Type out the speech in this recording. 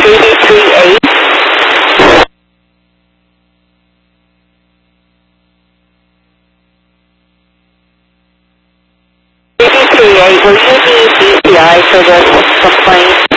BB38. BB38, will you need DCI for this complaint?